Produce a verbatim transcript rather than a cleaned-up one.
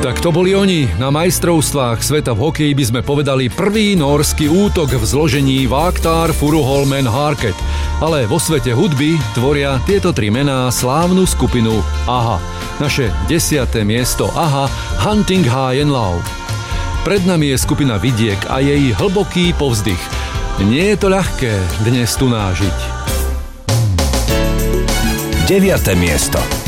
Tak to boli oni. Na majstrovstvách sveta v hokeji by sme povedali prvý nórsky útok v zložení Váktar, Furuholmen, Harket. Ale vo svete hudby tvoria tieto tri mená slávnu skupinu Aha. Naše desiate miesto Aha, Hunting High and Low. Pred nami je skupina Vidiek a jej hlboký povzdych. Nie je to ľahké dnes tu nážiť. deviate miesto.